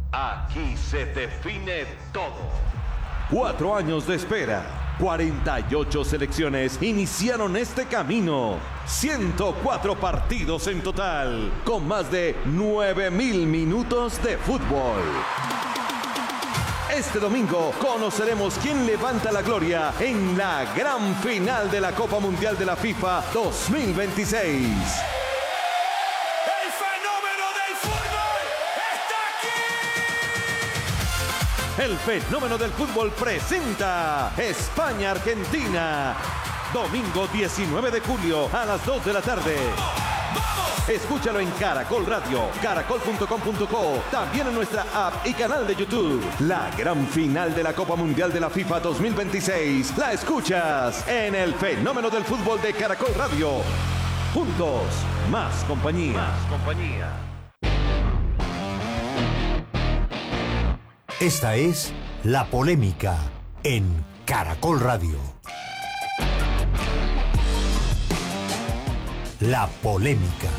Aquí se define todo. 4 años de espera, 48 selecciones iniciaron este camino, 104 partidos en total, con más de 9.000 minutos de fútbol. Este domingo conoceremos quién levanta la gloria en la gran final de la Copa Mundial de la FIFA 2026. El fenómeno del fútbol presenta España-Argentina. Domingo 19 de julio a las 2 de la tarde. Escúchalo en Caracol Radio, caracol.com.co, también en nuestra app y canal de YouTube. La gran final de la Copa Mundial de la FIFA 2026 la escuchas en el fenómeno del fútbol de Caracol Radio. Juntos, más compañía. Más compañía. Esta es La Polémica en Caracol Radio. La Polémica.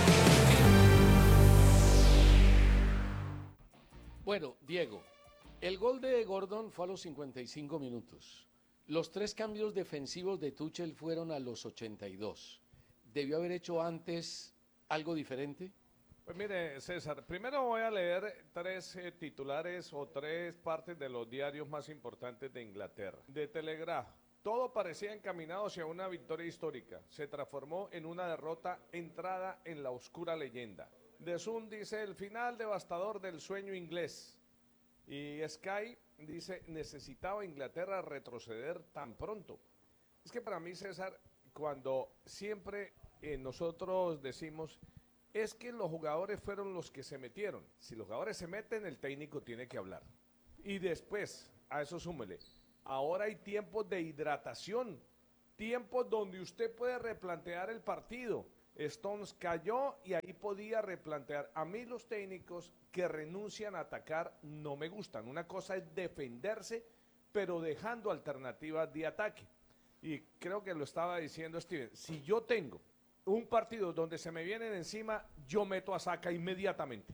Bueno, Diego, el gol de Gordon fue a los 55 minutos. Los 3 cambios defensivos de Tuchel fueron a los 82. ¿Debió haber hecho antes algo diferente? Pues mire, César, primero voy a leer 3 titulares o 3 partes de los diarios más importantes de Inglaterra. De Telegraph, todo parecía encaminado hacia una victoria histórica. Se transformó en una derrota entrada en la oscura leyenda. The Sun dice, el final devastador del sueño inglés. Y Sky dice, necesitaba Inglaterra retroceder tan pronto. Es que para mí, César, cuando siempre nosotros decimos... es que los jugadores fueron los que se metieron. Si los jugadores se meten, el técnico tiene que hablar. Y después, a eso súmele, ahora hay tiempos de hidratación, tiempos donde usted puede replantear el partido. Stones cayó y ahí podía replantear. A mí los técnicos que renuncian a atacar no me gustan. Una cosa es defenderse, pero dejando alternativas de ataque. Y creo que lo estaba diciendo Steven, si yo tengo un partido donde se me vienen encima, yo meto a Saka inmediatamente,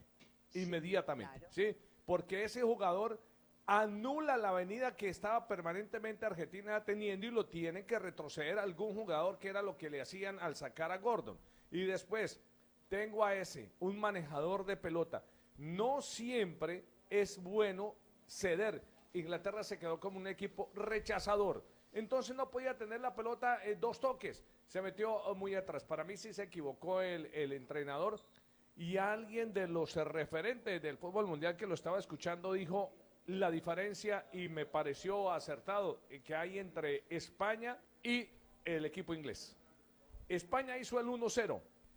claro. ¿Sí? Porque ese jugador anula la avenida que estaba permanentemente Argentina teniendo y lo tienen que retroceder a algún jugador, que era lo que le hacían al sacar a Gordon. Y después, tengo a un manejador de pelota. No siempre es bueno ceder. Inglaterra se quedó como un equipo rechazador. Entonces no podía tener la pelota 2 toques. Se metió muy atrás. Para mí sí se equivocó el entrenador. Y alguien de los referentes del fútbol mundial que lo estaba escuchando dijo la diferencia, y me pareció acertado, que hay entre España y el equipo inglés. España hizo el 1-0.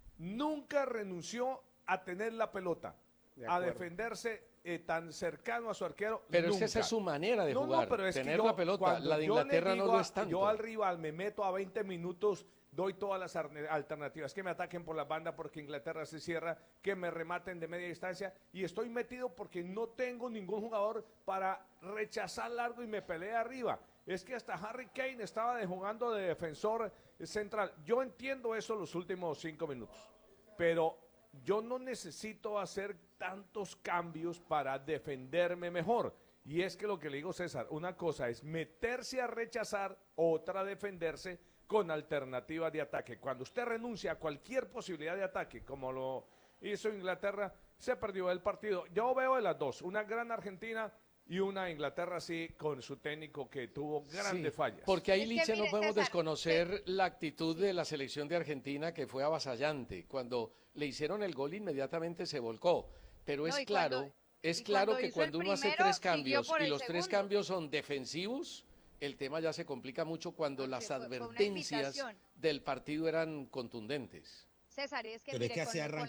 Nunca renunció a tener la pelota, a defenderse tan cercano a su arquero. Pero nunca. esa es su manera de jugar, No, pero es tener que la pelota. La de Inglaterra no lo es tanto. Yo al rival me meto a 20 minutos, doy todas las alternativas, que me ataquen por la banda porque Inglaterra se cierra, que me rematen de media distancia, y estoy metido porque no tengo ningún jugador para rechazar largo y me pelea arriba. Es que hasta Harry Kane estaba jugando de defensor central. Yo entiendo eso los últimos 5 minutos, pero yo no necesito hacer tantos cambios para defenderme mejor. Y es que lo que le digo, César, una cosa es meterse a rechazar, otra defenderse con alternativas de ataque. Cuando usted renuncia a cualquier posibilidad de ataque, como lo hizo Inglaterra, se perdió el partido. Yo veo de las dos, una gran Argentina y una Inglaterra sí, con su técnico que tuvo grandes fallas. Porque ahí, Licha, no podemos desconocer la actitud de la selección de Argentina, que fue avasallante. Cuando le hicieron el gol, inmediatamente se volcó. Pero es claro que cuando uno hace 3 cambios y los 3 cambios son defensivos, el tema ya se complica mucho cuando las advertencias del partido eran contundentes. César, es que, mire,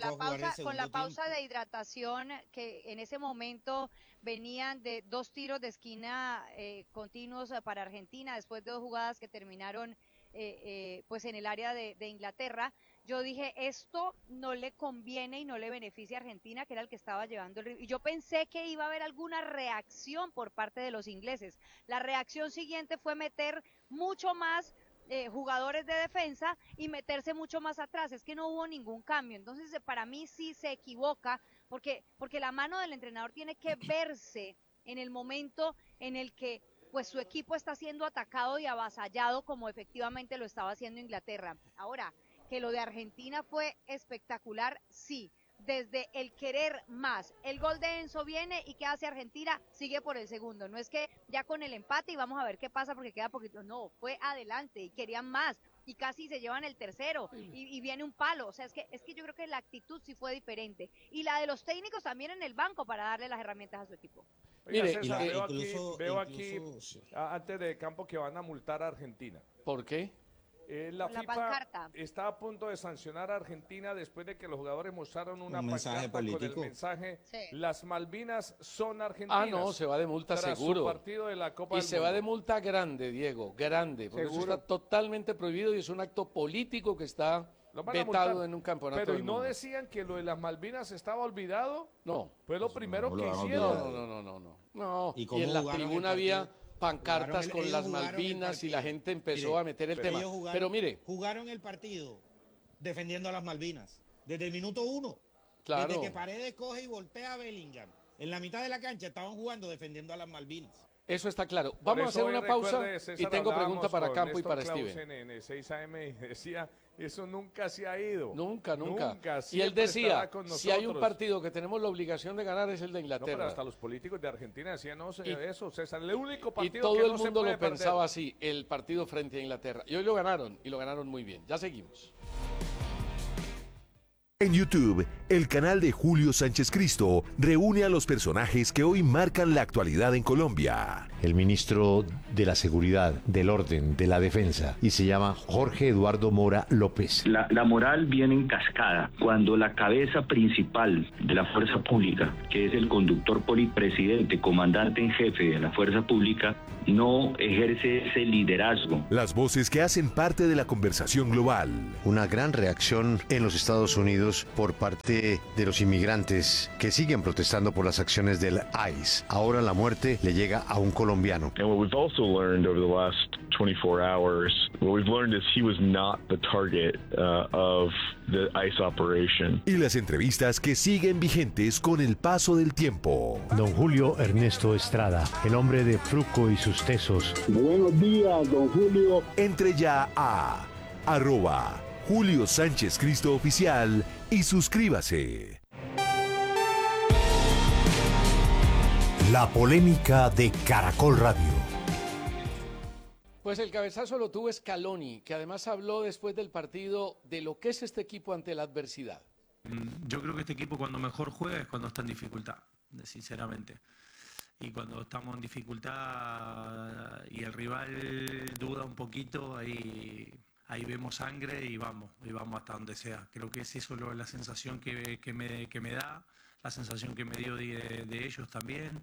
con la pausa de hidratación, que en ese momento venían de 2 tiros de esquina continuos para Argentina, después de 2 jugadas que terminaron pues en el área de Inglaterra, yo dije, esto no le conviene y no le beneficia a Argentina, que era el que estaba llevando el ritmo. Y yo pensé que iba a haber alguna reacción por parte de los ingleses. La reacción siguiente fue meter mucho más jugadores de defensa y meterse mucho más atrás. Es que no hubo ningún cambio. Entonces, para mí sí se equivoca porque la mano del entrenador tiene que verse en el momento en el que pues su equipo está siendo atacado y avasallado como efectivamente lo estaba haciendo Inglaterra. Ahora, que lo de Argentina fue espectacular, sí, desde el querer más. El gol de Enzo viene y ¿qué hace Argentina? Sigue por el segundo. No es que ya con el empate y vamos a ver qué pasa porque queda poquito. No, fue adelante y querían más y casi se llevan el tercero y viene un palo. O sea, es que yo creo que la actitud sí fue diferente. Y la de los técnicos también en el banco para darle las herramientas a su equipo. Oiga, Mire, César, veo aquí, sí. antes de campo que van a multar a Argentina. ¿Por qué? La La FIFA pancarta. está a punto de sancionar a Argentina después de que los jugadores mostraron una Un mensaje pancarta con el político. mensaje Sí. "Las Malvinas son argentinas". No, se va de multa tras seguro. su partido de la Copa Y del se va Mundo. de multa grande, Diego, grande, porque eso Seguro. está totalmente prohibido y es un acto político que está Los van a vetado multar. en un campeonato Pero del ¿y no mundo. decían que lo de las Malvinas estaba olvidado? No, Fue lo primero no lo que han hicieron. olvidado. no. ¿Y Y cómo en la jugaron el tribuna partido? había pancartas Jugaron con ellos las jugaron el Malvinas y la partido. gente empezó Mire, a meter el pero tema. ellos jugaron- Pero mire, Jugaron el partido defendiendo a las Malvinas. Desde el minuto 1. claro, Desde que Paredes coge y voltea a Bellingham. En la mitad de la cancha estaban jugando defendiendo a las Malvinas. eso está claro. Por Vamos a eso hacer hoy una pausa recuerde, y César, tengo hablábamos pregunta para con Campo y Néstor para Clausen Steven. en el 6 AM y decía, eso nunca se ha ido. Nunca. Y él siempre decía, estará con si hay un nosotros. partido que tenemos la obligación de ganar es el de No, pero Inglaterra. hasta los políticos de Argentina decían, no sé, Y- eso, César, el único Y partido todo que el no se mundo puede lo perder. pensaba así, el partido frente a Inglaterra. Y hoy lo ganaron muy bien. Ya seguimos. En YouTube, el canal de Julio Sánchez Cristo reúne a los personajes que hoy marcan la actualidad en Colombia. El ministro de la Seguridad, del Orden, de la Defensa, y se llama Jorge Eduardo Mora López. La moral viene en cascada cuando la cabeza principal de la fuerza pública, que es el conductor polipresidente, comandante en jefe de la fuerza pública, no ejerce ese liderazgo. Las voces que hacen parte de la conversación global. Una gran reacción en los Estados Unidos por parte de los inmigrantes que siguen protestando por las acciones del ICE. Ahora la muerte le llega a un colombiano. And what we've also learned over the last 24 hours, what we've learned is he was not the target of the ICE operation. Y las entrevistas que siguen vigentes con el paso del tiempo. Don Julio Ernesto Estrada, el hombre de Fruco y sus tesos. Buenos días, don Julio. Entre ya a @Julio Sánchez Cristo Oficial y suscríbase. La polémica de Caracol Radio. Pues el cabezazo lo tuvo Scaloni, que además habló después del partido de lo que es este equipo ante la adversidad. Yo creo que este equipo cuando mejor juega es cuando está en dificultad, sinceramente. Y cuando estamos en dificultad y el rival duda un poquito, ahí vemos sangre y vamos hasta donde sea. Creo que es eso la sensación que me da, la sensación que me dio de ellos también.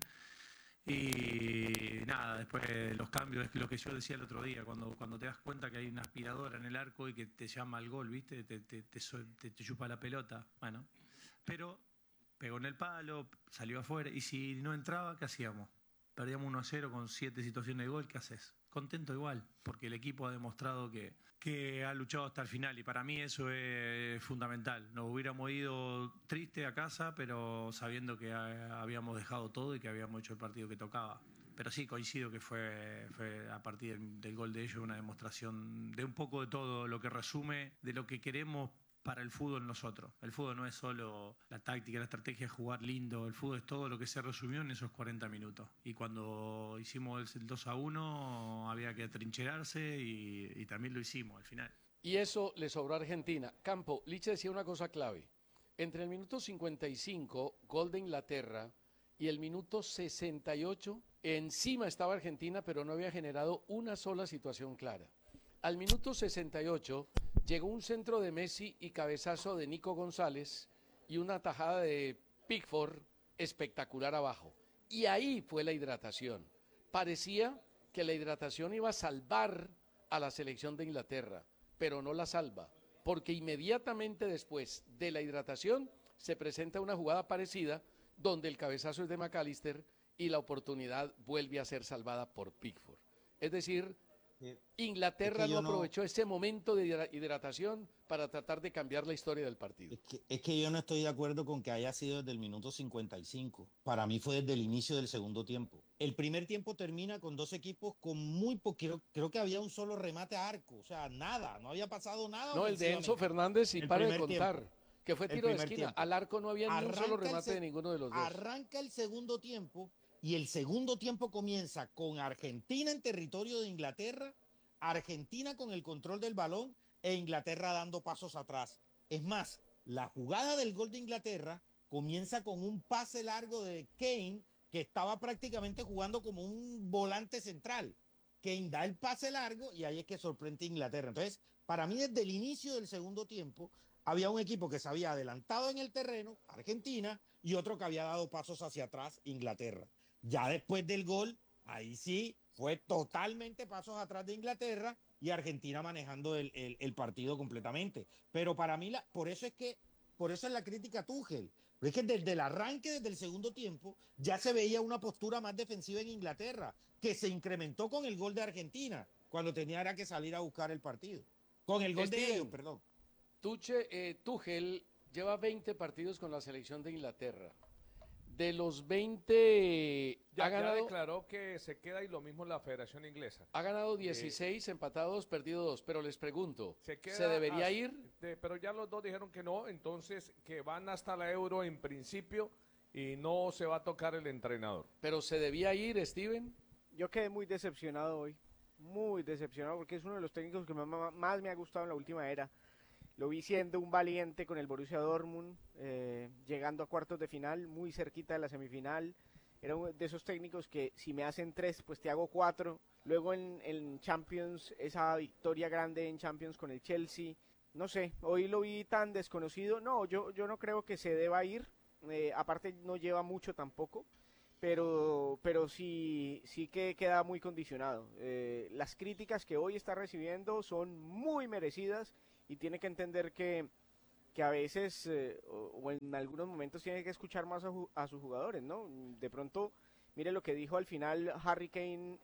Y nada, después los cambios, es lo que yo decía el otro día, cuando te das cuenta que hay una aspiradora en el arco y que te llama al gol, ¿viste? Te chupa la pelota, bueno. Pero pegó en el palo, salió afuera, y si no entraba, ¿qué hacíamos? Perdíamos 1-0 con 7 situaciones de gol, ¿qué haces? Contento igual, porque el equipo ha demostrado que ha luchado hasta el final, y para mí eso es fundamental. Nos hubiéramos ido triste a casa, pero sabiendo que habíamos dejado todo y que habíamos hecho el partido que tocaba. Pero sí, coincido que fue a partir del gol de ellos una demostración de un poco de todo, lo que resume de lo que queremos para el fútbol nosotros. El fútbol no es solo la táctica, la estrategia, jugar lindo. El fútbol es todo lo que se resumió en esos 40 minutos. Y cuando hicimos el 2-1 había que atrincherarse y también lo hicimos al final. Y eso le sobró a Argentina. Campo, Liche decía una cosa clave. Entre el minuto 55, gol de Inglaterra, y el minuto 68, encima estaba Argentina, pero no había generado una sola situación clara. Al minuto 68 llegó un centro de Messi y cabezazo de Nico González y una tajada de Pickford espectacular abajo. Y ahí fue la hidratación. Parecía que la hidratación iba a salvar a la selección de Inglaterra, pero no la salva, porque inmediatamente después de la hidratación se presenta una jugada parecida donde el cabezazo es de McAllister y la oportunidad vuelve a ser salvada por Pickford. Es decir, Inglaterra no aprovechó ese momento de hidratación para tratar de cambiar la historia del partido. Es que yo no estoy de acuerdo con que haya sido desde el minuto 55. Para mí fue desde el inicio del segundo tiempo. El primer tiempo termina con dos equipos con muy poco, creo que había un solo remate a arco, o sea, nada, no había pasado nada. No, el de Enzo Fernández, y para de contar, que fue tiro de esquina. Tiempo. Al arco no había ni un solo remate de ninguno de los dos. Arranca el segundo tiempo y el segundo tiempo comienza con Argentina en territorio de Inglaterra, Argentina con el control del balón e Inglaterra dando pasos atrás. Es más, la jugada del gol de Inglaterra comienza con un pase largo de Kane, que estaba prácticamente jugando como un volante central. Kane da el pase largo y ahí es que sorprende a Inglaterra. Entonces, para mí desde el inicio del segundo tiempo había un equipo que se había adelantado en el terreno, Argentina, y otro que había dado pasos hacia atrás, Inglaterra. Ya después del gol, ahí sí fue totalmente pasos atrás de Inglaterra y Argentina manejando el partido completamente. Pero para mí, por eso es la crítica a Tuchel. Pero es que desde el arranque, desde el segundo tiempo, ya se veía una postura más defensiva en Inglaterra, que se incrementó con el gol de Argentina, cuando tenía que salir a buscar el partido. Con el gol de ellos, perdón. Tuchel lleva 20 partidos con la selección de Inglaterra. De los 20 ya declaró que se queda, y lo mismo la Federación Inglesa. Ha ganado 16, empatado 2, perdido 2, pero les pregunto, ¿se debería ir? Pero ya los dos dijeron que no, entonces que van hasta la Euro en principio y no se va a tocar el entrenador. ¿Pero se debía ir, Steven? Yo quedé muy decepcionado hoy, muy decepcionado, porque es uno de los técnicos que más me ha gustado en la última era. Lo vi siendo un valiente con el Borussia Dortmund, llegando a cuartos de final, muy cerquita de la semifinal. Era uno de esos técnicos que si me hacen 3, pues te hago 4. Luego en Champions, esa victoria grande en Champions con el Chelsea. No sé, hoy lo vi tan desconocido. No, yo no creo que se deba ir. Aparte no lleva mucho tampoco. Pero sí que queda muy condicionado. Las críticas que hoy está recibiendo son muy merecidas. Y tiene que entender que a veces o en algunos momentos tiene que escuchar más a sus jugadores, ¿no? De pronto, mire lo que dijo al final Harry Kane,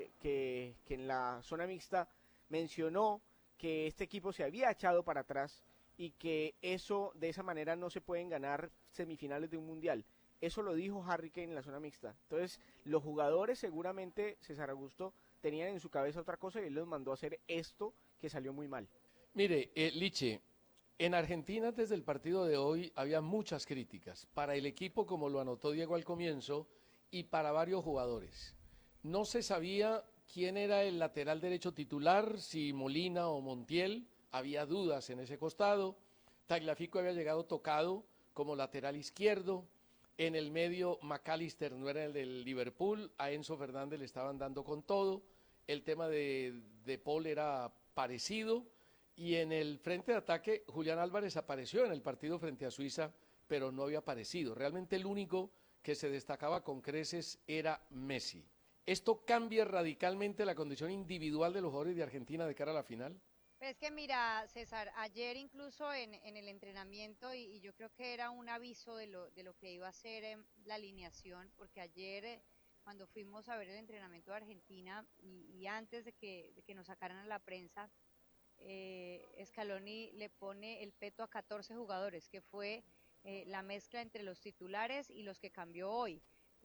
que en la zona mixta mencionó que este equipo se había echado para atrás y que de esa manera no se pueden ganar semifinales de un mundial. Eso lo dijo Harry Kane en la zona mixta. Entonces, los jugadores seguramente, César Augusto, tenían en su cabeza otra cosa y él los mandó a hacer esto que salió muy mal. Mire, Liche, en Argentina desde el partido de hoy había muchas críticas para el equipo, como lo anotó Diego al comienzo, y para varios jugadores. No se sabía quién era el lateral derecho titular, si Molina o Montiel, había dudas en ese costado. Tagliafico había llegado tocado como lateral izquierdo. En el medio, McAllister no era el del Liverpool, a Enzo Fernández le estaban dando con todo. El tema de Paul era parecido. Y en el frente de ataque, Julián Álvarez apareció en el partido frente a Suiza, pero no había aparecido. Realmente el único que se destacaba con creces era Messi. ¿Esto cambia radicalmente la condición individual de los jugadores de Argentina de cara a la final? Es que mira, César, ayer incluso en el entrenamiento, y yo creo que era un aviso de lo que iba a ser la alineación, porque ayer cuando fuimos a ver el entrenamiento de Argentina y antes de que nos sacaran a la prensa, Scaloni le pone el peto a 14 jugadores, que fue la mezcla entre los titulares y los que cambió hoy.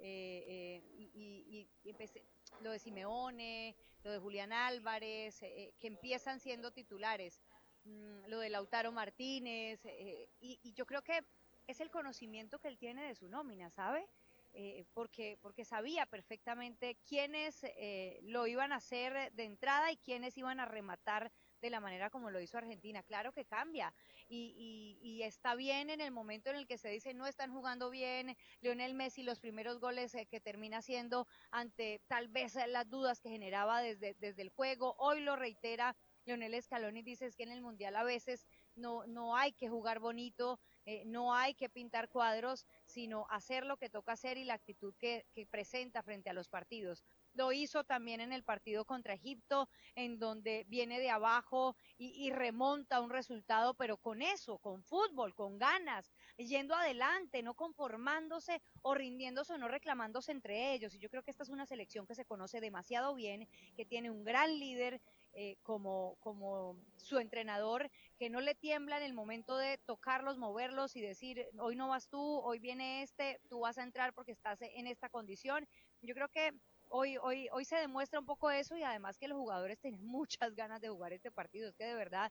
Y empecé, lo de Simeone, lo de Julián Álvarez, que empiezan siendo titulares, lo de Lautaro Martínez, y yo creo que es el conocimiento que él tiene de su nómina, ¿sabe? Porque sabía perfectamente quiénes lo iban a hacer de entrada y quiénes iban a rematar de la manera como lo hizo Argentina. Claro que cambia y está bien en el momento en el que se dice no están jugando bien. Lionel Messi, los primeros goles que termina haciendo ante tal vez las dudas que generaba desde el juego, hoy lo reitera Lionel Scaloni, dice es que en el Mundial a veces no hay que jugar bonito, no hay que pintar cuadros, sino hacer lo que toca hacer y la actitud que presenta frente a los partidos. Lo hizo también en el partido contra Egipto, en donde viene de abajo y remonta un resultado, pero con eso, con fútbol, con ganas, yendo adelante, no conformándose o rindiéndose o no reclamándose entre ellos. Y yo creo que esta es una selección que se conoce demasiado bien, que tiene un gran líder como su entrenador, que no le tiembla en el momento de tocarlos, moverlos y decir, hoy no vas tú, hoy viene tú vas a entrar porque estás en esta condición. Yo creo que hoy se demuestra un poco eso, y además que los jugadores tienen muchas ganas de jugar este partido. Es que de verdad,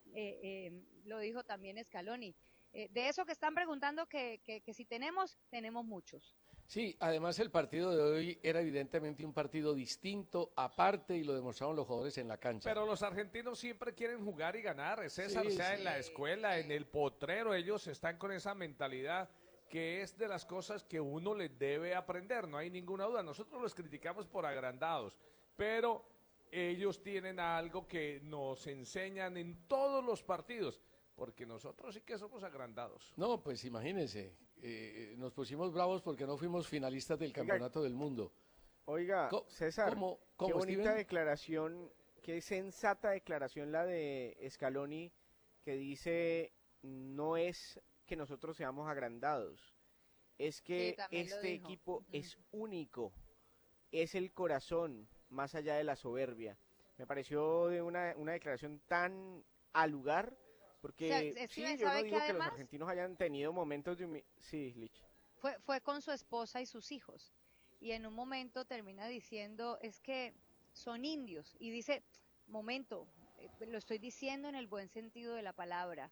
lo dijo también Scaloni, de eso que están preguntando que si tenemos muchos. Sí, además el partido de hoy era evidentemente un partido distinto, aparte, y lo demostraron los jugadores en la cancha. Pero los argentinos siempre quieren jugar y ganar, César, Sí, sea sí. en la escuela, en el potrero, ellos están con esa mentalidad que es de las cosas que uno les debe aprender, no hay ninguna duda. Nosotros los criticamos por agrandados, pero ellos tienen algo que nos enseñan en todos los partidos, porque nosotros sí que somos agrandados. No, pues imagínense, nos pusimos bravos porque no fuimos finalistas del Campeonato del Mundo. Oiga, César, ¿cómo, qué bonita Steven? declaración, qué sensata declaración la de Scaloni, que dice, no es que nosotros seamos agrandados, es que también lo este dijo. equipo es único, es el corazón, más allá de la soberbia. Me pareció de una declaración tan al lugar, porque O sea, sí, Steven, yo no ¿sabe digo que que los además argentinos hayan tenido momentos de Sí, Lich. fue con su esposa y sus hijos, y en un momento termina diciendo, es que son indios, y dice, momento, lo estoy diciendo en el buen sentido de la palabra,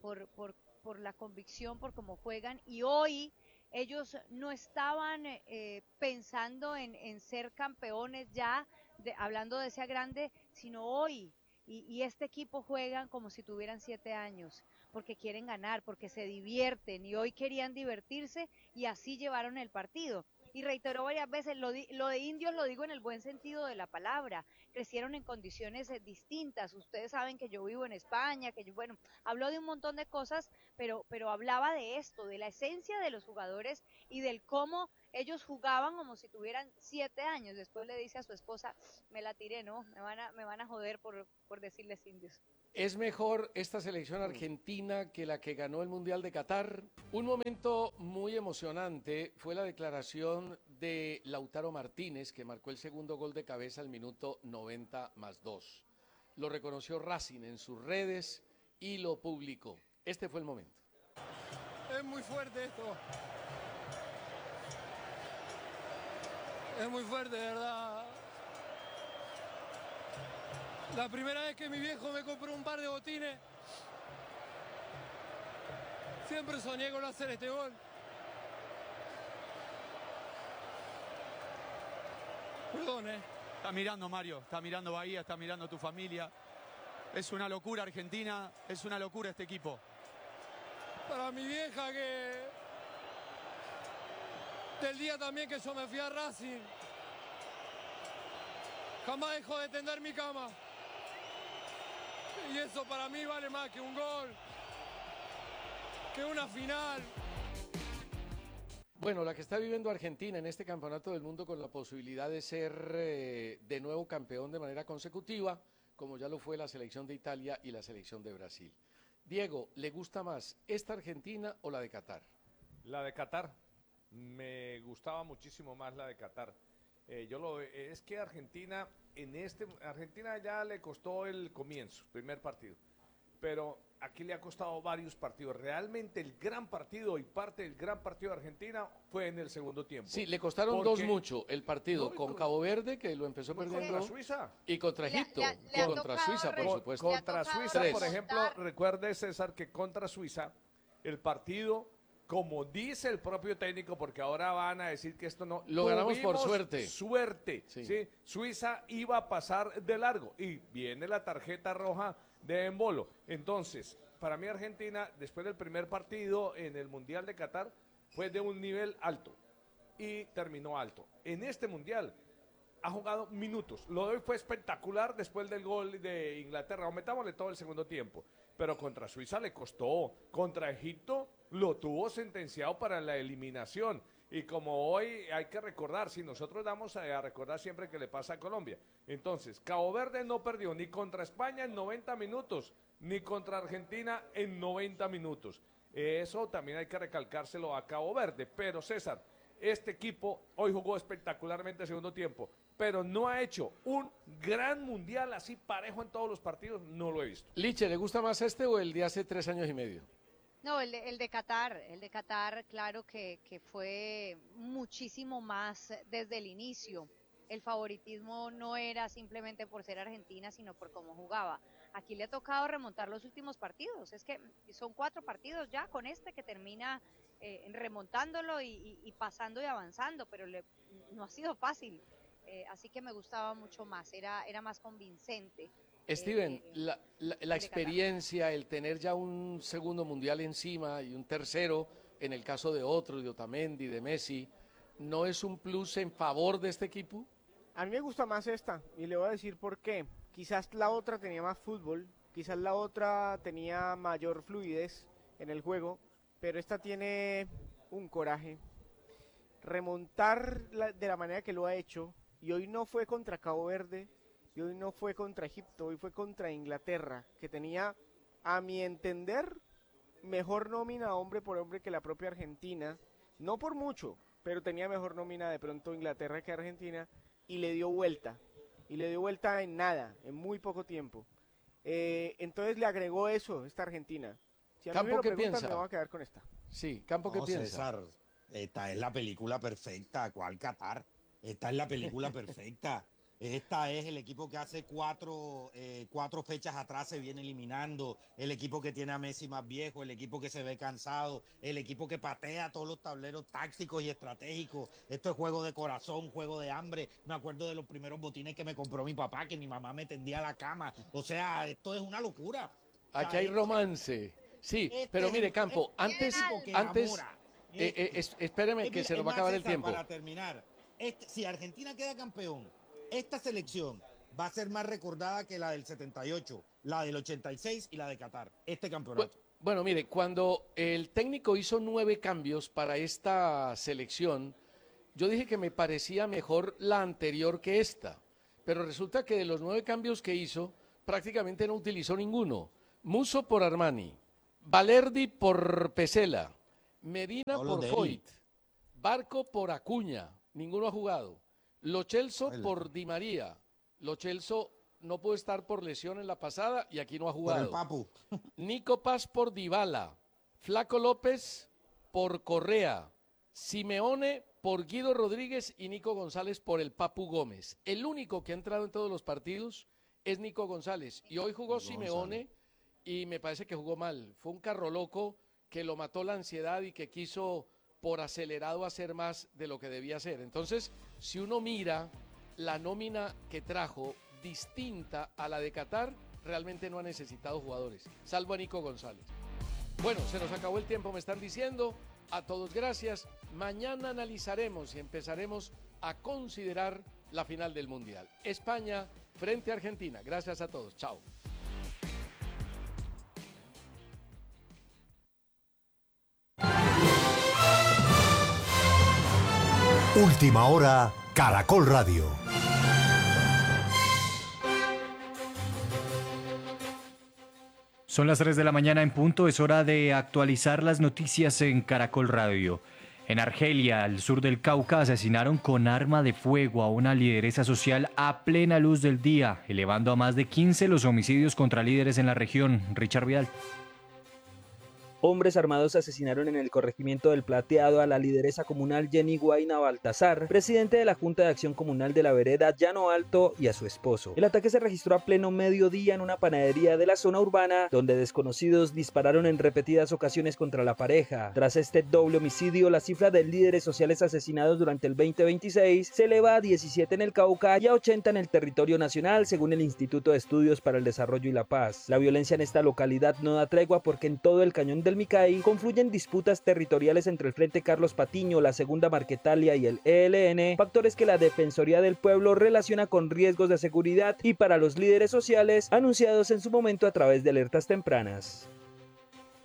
por la convicción, por cómo juegan, y hoy ellos no estaban pensando en ser campeones ya, hablando de ese grande, sino hoy. Y este equipo juegan como si tuvieran 7 años, porque quieren ganar, porque se divierten, y hoy querían divertirse y así llevaron el partido. Y reiteró varias veces, lo de indios lo digo en el buen sentido de la palabra, crecieron en condiciones distintas. Ustedes saben que yo vivo en España, habló de un montón de cosas, pero hablaba de esto, de la esencia de los jugadores y del cómo ellos jugaban como si tuvieran 7 años. Después le dice a su esposa, me la tiré, ¿no? Me van a joder por decirles indios. ¿Es mejor esta selección argentina que la que ganó el Mundial de Qatar? Un momento muy emocionante fue la declaración de Lautaro Martínez, que marcó el segundo gol de cabeza al minuto 90+2. Lo reconoció Racing en sus redes y lo publicó. Este fue el momento. Es muy fuerte esto. Es muy fuerte, de verdad. La primera vez que mi viejo me compró un par de botines, siempre soñé con hacer este gol. Perdón, Está mirando Mario, está mirando Bahía, está mirando tu familia. Es una locura Argentina, es una locura este equipo. Para mi vieja que... Del día también que yo me fui a Racing, jamás dejó de tender mi cama. Y eso para mí vale más que un gol, que una final. Bueno, la que está viviendo Argentina en este Campeonato del Mundo con la posibilidad de ser de nuevo campeón de manera consecutiva, como ya lo fue la selección de Italia y la selección de Brasil. Diego, ¿le gusta más esta Argentina o la de Qatar? La de Qatar. Me gustaba muchísimo más la de Qatar. Es que Argentina ya le costó el comienzo, primer partido, pero aquí le ha costado varios partidos. Realmente el gran partido y parte del gran partido de Argentina fue en el segundo tiempo. Sí, le costaron dos mucho el partido, con Cabo Verde, que lo empezó perdiendo, contra Suiza, y contra Egipto, le ha contra tocado Suiza, por supuesto. Contra Suiza, por ejemplo, recuerde, César, que contra Suiza el partido, como dice el propio técnico, porque ahora van a decir que esto no... Lo ganamos por tuvimos suerte. ¿sí? Suiza iba a pasar de largo y viene la tarjeta roja de Embolo. Entonces, para mí Argentina, después del primer partido en el Mundial de Qatar, fue de un nivel alto y terminó alto. En este Mundial ha jugado minutos. Lo de hoy fue espectacular después del gol de Inglaterra. Metámosle todo el segundo tiempo. Pero contra Suiza le costó. Contra Egipto lo tuvo sentenciado para la eliminación. Y como hoy hay que recordar, si nosotros damos a recordar siempre que le pasa a Colombia. Entonces, Cabo Verde no perdió ni contra España en 90 minutos, ni contra Argentina en 90 minutos. Eso también hay que recalcárselo a Cabo Verde. Pero César, este equipo hoy jugó espectacularmente el segundo tiempo, pero no ha hecho un gran mundial así parejo en todos los partidos, no lo he visto. Liche, ¿le gusta más este o el de hace 3 años y medio? No, el de Qatar, claro que fue muchísimo más desde el inicio. El favoritismo no era simplemente por ser Argentina, sino por cómo jugaba. Aquí le ha tocado remontar los últimos partidos, es que son 4 partidos ya con este que termina remontándolo y pasando y avanzando, pero no ha sido fácil, así que me gustaba mucho más, era más convincente. Steven, la experiencia, el tener ya un segundo mundial encima y un tercero, en el caso de otros, de Otamendi, de Messi, ¿no es un plus en favor de este equipo? A mí me gusta más esta, y le voy a decir por qué. Quizás la otra tenía más fútbol, quizás la otra tenía mayor fluidez en el juego, pero esta tiene un coraje. Remontar de la manera que lo ha hecho, y hoy no fue contra Cabo Verde, y hoy no fue contra Egipto, hoy fue contra Inglaterra, que tenía, a mi entender, mejor nómina hombre por hombre que la propia Argentina, no por mucho, pero tenía mejor nómina de pronto Inglaterra que Argentina, y le dio vuelta en nada, en muy poco tiempo. Entonces le agregó eso esta Argentina. Si a mí me lo preguntan, me voy a quedar con esta. Sí, Campo, ¿qué piensa? César, esta es la película perfecta. ¿Cuál Qatar? Esta es la película perfecta. Esta es el equipo que hace cuatro fechas atrás se viene eliminando, el equipo que tiene a Messi más viejo, el equipo que se ve cansado, el equipo que patea todos los tableros tácticos y estratégicos. Esto es juego de corazón, juego de hambre. Me acuerdo de los primeros botines que me compró mi papá, que mi mamá me tendía a la cama. O sea, esto es una locura. Aquí hay romance. Sí, pero mire, Campo, antes espéreme que se nos va a acabar el tiempo. Para terminar, si Argentina queda campeón, esta selección va a ser más recordada que la del 78, la del 86 y la de Qatar, este campeonato. Bueno, mire, cuando el técnico hizo 9 cambios para esta selección, yo dije que me parecía mejor la anterior que esta, pero resulta que de los 9 cambios que hizo, prácticamente no utilizó ninguno. Musso por Armani, Valerdi por Pesela, Medina por Foyt, Barco por Acuña, ninguno ha jugado. Lo Celso por Di María. Lo Celso no pudo estar por lesión en la pasada y aquí no ha jugado. Por el Papu. Nico Paz por Dybala. Flaco López por Correa. Simeone por Guido Rodríguez y Nico González por el Papu Gómez. El único que ha entrado en todos los partidos es Nico González. Y hoy jugó Simeone y me parece que jugó mal. Fue un carro loco que lo mató la ansiedad y que quiso por acelerado hacer más de lo que debía hacer. Entonces, si uno mira la nómina que trajo distinta a la de Qatar, realmente no ha necesitado jugadores, salvo a Nico González. Bueno, se nos acabó el tiempo, me están diciendo. A todos gracias. Mañana analizaremos y empezaremos a considerar la final del Mundial. España frente a Argentina. Gracias a todos. Chao. Última hora, Caracol Radio. Son las 3 de la mañana en punto, es hora de actualizar las noticias en Caracol Radio. En Argelia, al sur del Cauca, asesinaron con arma de fuego a una lideresa social a plena luz del día, elevando a más de 15 los homicidios contra líderes en la región. Richard Vidal. Hombres armados asesinaron en el corregimiento del Plateado a la lideresa comunal Jenny Guaina Baltasar, presidente de la Junta de Acción Comunal de la vereda Llano Alto, y a su esposo. El ataque se registró a pleno mediodía en una panadería de la zona urbana, donde desconocidos dispararon en repetidas ocasiones contra la pareja. Tras este doble homicidio, la cifra de líderes sociales asesinados durante el 2026 se eleva a 17 en el Cauca y a 80 en el territorio nacional, según el Instituto de Estudios para el Desarrollo y la Paz. La violencia en esta localidad no da tregua porque en todo el cañón del Micay confluyen disputas territoriales entre el Frente Carlos Patiño, la Segunda Marquetalia y el ELN, factores que la Defensoría del Pueblo relaciona con riesgos de seguridad y para los líderes sociales anunciados en su momento a través de alertas tempranas.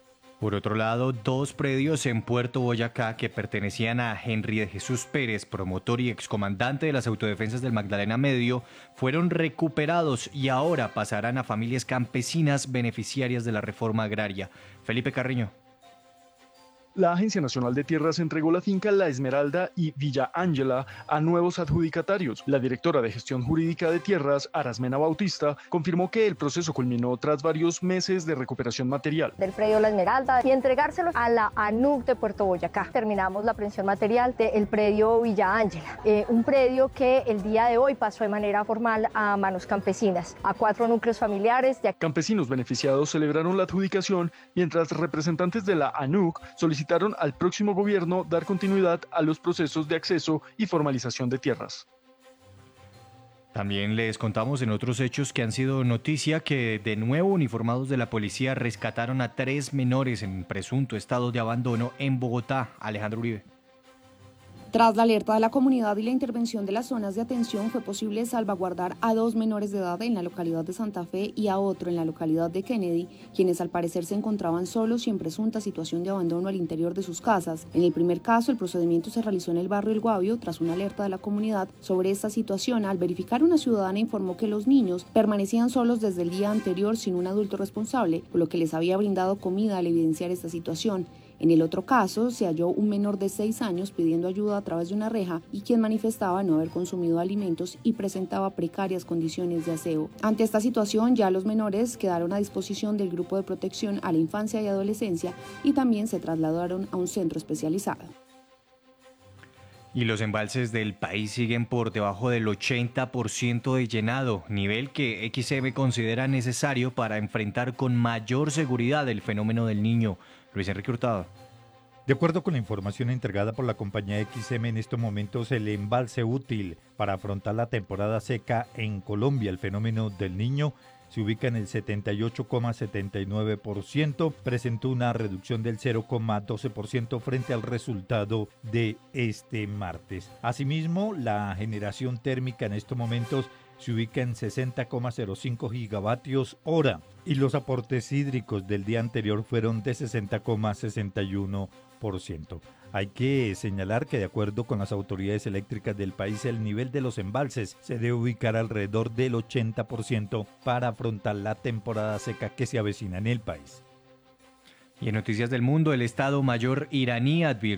Por otro lado, 2 predios en Puerto Boyacá que pertenecían a Henry de Jesús Pérez, promotor y excomandante de las autodefensas del Magdalena Medio, fueron recuperados y ahora pasarán a familias campesinas beneficiarias de la reforma agraria. Felipe Carreño. La Agencia Nacional de Tierras entregó la finca La Esmeralda y Villa Ángela a nuevos adjudicatarios. La directora de Gestión Jurídica de Tierras, Arasmena Bautista, confirmó que el proceso culminó tras varios meses de recuperación material. Del predio La Esmeralda y entregárselo a la ANUC de Puerto Boyacá. Terminamos la aprehensión material del predio Villa Ángela, un predio que el día de hoy pasó de manera formal a manos campesinas, a 4 núcleos familiares. Campesinos beneficiados celebraron la adjudicación, mientras representantes de la ANUC solicitaron al próximo gobierno dar continuidad a los procesos de acceso y formalización de tierras. También les contamos en otros hechos que han sido noticia que de nuevo uniformados de la policía rescataron a 3 menores en presunto estado de abandono en Bogotá. Alejandro Uribe. Tras la alerta de la comunidad y la intervención de las zonas de atención, fue posible salvaguardar a 2 menores de edad en la localidad de Santa Fe y a otro en la localidad de Kennedy, quienes al parecer se encontraban solos y en presunta situación de abandono al interior de sus casas. En el primer caso, el procedimiento se realizó en el barrio El Guavio tras una alerta de la comunidad sobre esta situación. Al verificar, una ciudadana informó que los niños permanecían solos desde el día anterior sin un adulto responsable, por lo que les había brindado comida al evidenciar esta situación. En el otro caso, se halló un menor de 6 años pidiendo ayuda a través de una reja y quien manifestaba no haber consumido alimentos y presentaba precarias condiciones de aseo. Ante esta situación, ya los menores quedaron a disposición del Grupo de Protección a la Infancia y Adolescencia y también se trasladaron a un centro especializado. Y los embalses del país siguen por debajo del 80% de llenado, nivel que XM considera necesario para enfrentar con mayor seguridad el fenómeno del Niño. Luis Enrique Hurtado. De acuerdo con la información entregada por la compañía XM, en estos momentos el embalse útil para afrontar la temporada seca en Colombia, el fenómeno del Niño, se ubica en el 78,79%, presentó una reducción del 0,12% frente al resultado de este martes. Asimismo, la generación térmica en estos momentos se ubica en 60,05 gigavatios hora y los aportes hídricos del día anterior fueron de 60,61%. Hay que señalar que de acuerdo con las autoridades eléctricas del país, el nivel de los embalses se debe ubicar alrededor del 80% para afrontar la temporada seca que se avecina en el país. Y en Noticias del Mundo, el Estado Mayor iraní advirtió